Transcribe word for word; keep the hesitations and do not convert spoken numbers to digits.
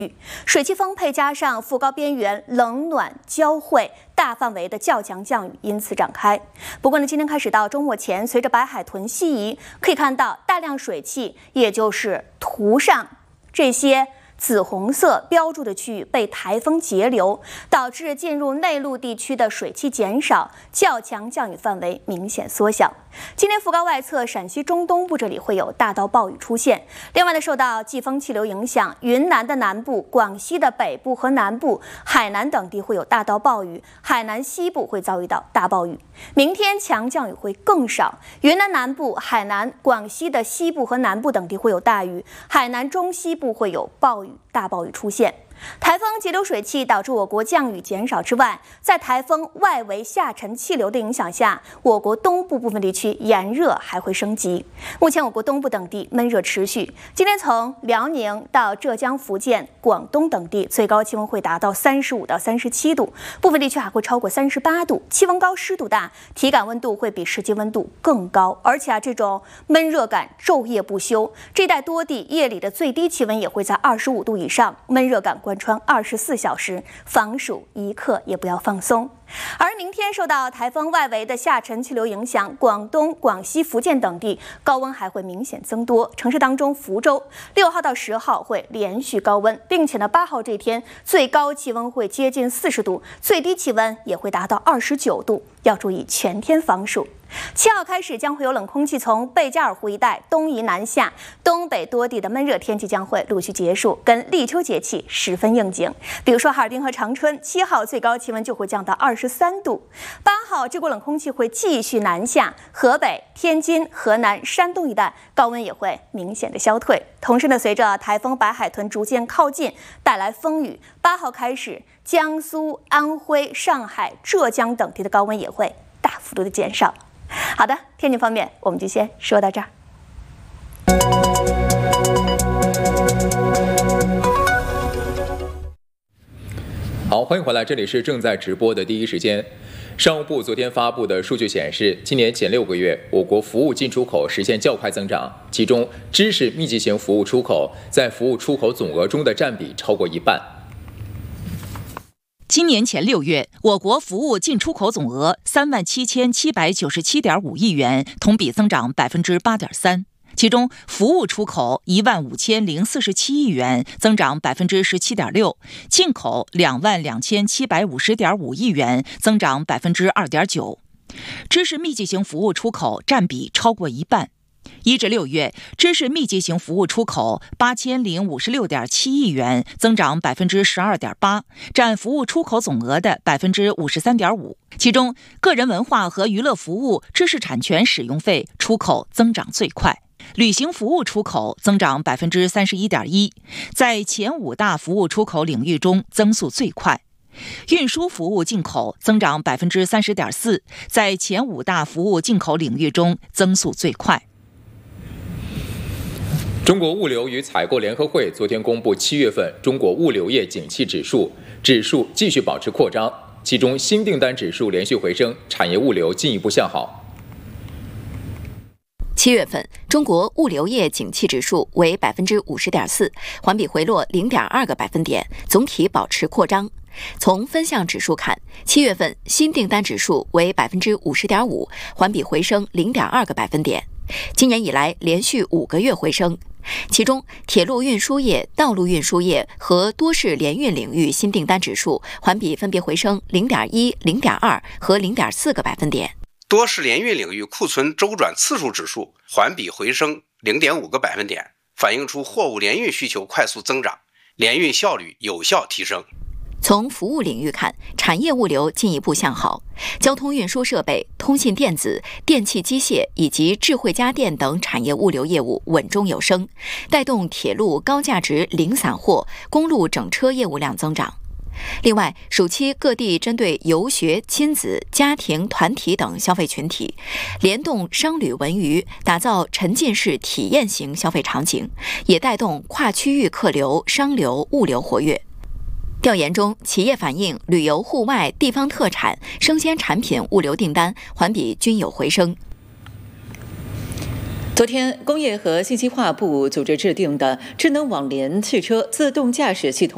水汽丰沛，加上副高边缘冷暖交汇，大范围的较强降雨因此展开。不过呢，今天开始到周末前，随着白海豚西移，可以看到大量水汽，也就是图上这些紫红色标注的区域被台风截流，导致进入内陆地区的水汽减少，较强降雨范围明显缩小。今天副高外侧陕西中东部这里会有大到暴雨出现。另外呢，受到季风气流影响，云南的南部、广西的北部和南部、海南等地会有大到暴雨，海南西部会遭遇到大暴雨。明天强降雨会更少，云南南部、海南、广西的西部和南部等地会有大雨，海南中西部会有暴雨、大暴雨出现。台风截流水汽导致我国降雨减少之外，在台风外围下沉气流的影响下，我国东部部分地区炎热还会升级。目前我国东部等地闷热持续，今天从辽宁到浙江、福建、广东等地最高气温会达到三十五到三十七度，部分地区还会超过三十八度，气温高、湿度大，体感温度会比实际温度更高。而且啊，这种闷热感昼夜不休，这一带多地夜里的最低气温也会在二十五度以上，闷热感贯穿二十四小时，防暑一刻也不要放松。而明天受到台风外围的下沉气流影响，广东、广西、福建等地高温还会明显增多。城市当中，福州六号到十号会连续高温，并且呢，八号这天最高气温会接近四十度，最低气温也会达到二十九度，要注意全天防暑。七号开始将会有冷空气从贝加尔湖一带东移南下，东北多地的闷热天气将会陆续结束，跟立秋节气十分应景。比如说哈尔滨和长春，七号最高气温就会降到二十三度。八号这股冷空气会继续南下，河北、天津、河南、山东一带高温也会明显的消退。同时呢，随着台风白海豚逐渐靠近，带来风雨，八号开始，江苏、安徽、上海、浙江等地的高温也会大幅度的减少。好的，天气方面我们就先说到这儿。 好，欢迎回来，这里是正在直播的第一时间。商务部昨天发布的数据显示，今年前六个月，我国服务进出口实现较快增长，其中知识密集型服务出口在服务出口总额中的占比超过一半。 今年前六月，我国服务进出口总额三万七千七百九十七点五亿元，同比增长百分之八点三。其中，服务出口一万五千零四十七亿元，增长百分之十七点六；进口两万两千七百五十点五亿元，增长百分之二点九。知识密集型服务出口占比超过一半。一至六月，知识密集型服务出口八千零五十六点七亿元，增长百分之十二点八，占服务出口总额的百分之五十三点五。其中，个人文化和娱乐服务知识产权使用费出口增长最快。旅行服务出口增长百分之三十一点一，在前五大服务出口领域中增速最快。运输服务进口增长百分之三十点四，在前五大服务进口领域中增速最快。 中国物流与采购联合会昨天公布七月份中国物流业景气指数，指数继续保持扩张，其中新订单指数连续回升，产业物流进一步向好。 七月份，中国物流业景气指数为百分之五十点四，环比回落零点二个百分点，总体保持扩张。从分项指数看，七月份新订单指数为百分之五十点五，环比回升零点二个百分点，今年以来连续五个月回升。其中，铁路运输业、道路运输业和多式联运领域新订单指数环比分别回升零点一、零点二和零点四个百分点。 多式联运领域库存周转次数指数环比回升零点五个百分点，反映出货物联运需求快速增长，联运效率有效提升。 从服务领域看，产业物流进一步向好，交通运输设备、通信电子、电气机械以及智慧家电等产业物流业务稳中有升，带动铁路高价值零散货、公路整车业务量增长。另外，暑期各地针对游学、亲子、家庭、团体等消费群体，联动商旅文娱，打造沉浸式体验型消费场景，也带动跨区域客流、商流、物流活跃。调研中，企业反映旅游、户外、地方特产、生鲜产品物流订单环比均有回升。 昨天，工业和信息化部组织制定的智能网联汽车自动驾驶系统